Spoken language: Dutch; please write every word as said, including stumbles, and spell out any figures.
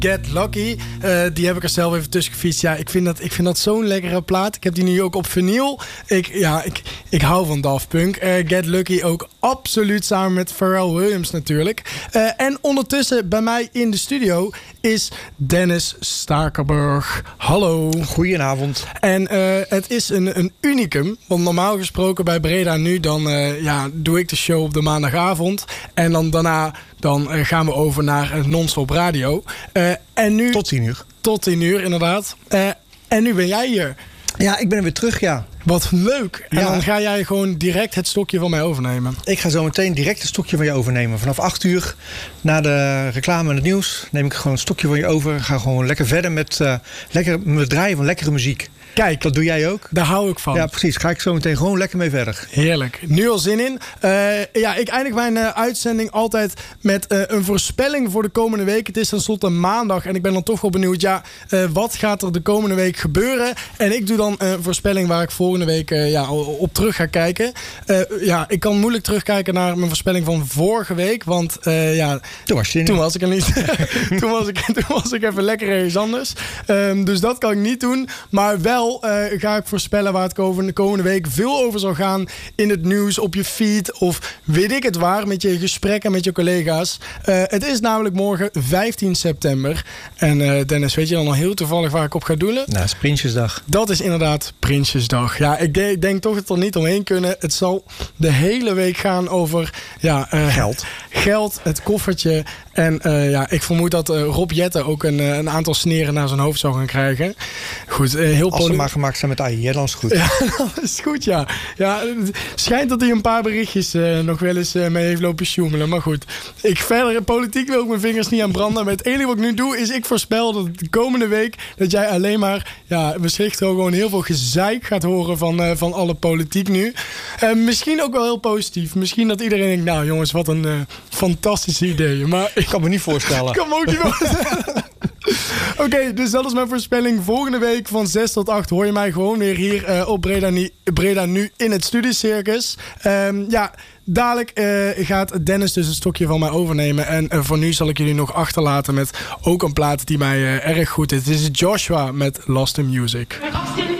Get Lucky. Uh, die heb ik er zelf even tussen gefietst. Ja, ik vind dat, ik vind dat zo'n lekkere plaat. Ik heb die nu ook op vinyl. Ik, ja, ik, ik hou van Daft Punk. Uh, Get Lucky ook absoluut samen met Pharrell Williams natuurlijk. Uh, en ondertussen bij mij in de studio is Dennis Stakenburg. Hallo. Goedenavond. En uh, het is een, een unicum. Want normaal gesproken bij Breda Nu, dan uh, ja, doe ik de show op de maandagavond. En dan daarna dan, uh, gaan we over naar uh, non-stop radio. Uh, en nu, tot tien uur. Tot tien uur, inderdaad. Uh, en nu ben jij hier. Ja, ik ben er weer terug, ja. Wat leuk. En ja. Dan ga jij gewoon direct het stokje van mij overnemen. Ik ga zo meteen direct het stokje van je overnemen. Vanaf acht uur, na de reclame en het nieuws, neem ik gewoon het stokje van je over. Ga gewoon lekker verder met, uh, lekker, met draaien van lekkere muziek. Kijk, dat doe jij ook? Daar hou ik van. Ja, precies. Ga ik zo meteen gewoon lekker mee verder. Heerlijk. Nu al zin in. Uh, ja, ik eindig mijn uh, uitzending altijd met uh, een voorspelling voor de komende week. Het is tenslotte maandag en ik ben dan toch wel benieuwd. Ja, uh, wat gaat er de komende week gebeuren? En ik doe dan een voorspelling waar ik volgende week uh, ja, op terug ga kijken. Uh, ja, ik kan moeilijk terugkijken naar mijn voorspelling van vorige week. Want uh, ja, toen was, je toen was ik er niet. toen, was ik, toen was ik even lekker ergens anders. Um, dus dat kan ik niet doen. Maar wel Uh, ga ik voorspellen waar het over de komende week veel over zal gaan in het nieuws, op je feed of weet ik het waar, met je gesprekken met je collega's. Uh, het is namelijk morgen vijftien september. En uh, Dennis, weet je dan al heel toevallig waar ik op ga doelen? Nou, het is Prinsjesdag. Dat is inderdaad Prinsjesdag. Ja, ik, de- ik denk toch dat we er niet omheen kunnen. Het zal de hele week gaan over ja, uh, geld. Geld, het koffertje. En uh, ja, ik vermoed dat uh, Rob Jetten ook een, een aantal sneren naar zijn hoofd zou gaan krijgen. Goed, uh, heel Als ze maar gemaakt zijn met A I, dan is het goed. Ja, dat is goed, ja. Ja, het schijnt dat hij een paar berichtjes uh, nog wel eens uh, mee heeft lopen sjoemelen. Maar goed, ik verder in politiek wil ik mijn vingers niet aan branden. Maar het enige wat ik nu doe, is ik voorspel dat de komende week dat jij alleen maar, ja, wellicht gewoon heel veel gezeik gaat horen van, uh, van alle politiek nu. Uh, misschien ook wel heel positief. Misschien dat iedereen denkt, nou jongens, wat een uh, fantastische idee. Maar ik kan me niet voorstellen. Ik kan me ook niet voorstellen. Oké, okay, dus dat is mijn voorspelling. Volgende week van zes tot acht hoor je mij gewoon weer hier uh, op Breda Nu, Breda Nu in het Studiecircus. Um, ja, dadelijk uh, gaat Dennis dus een stokje van mij overnemen. En uh, voor nu zal ik jullie nog achterlaten met ook een plaat die mij uh, erg goed is. Het is Joshua met Lost in Music.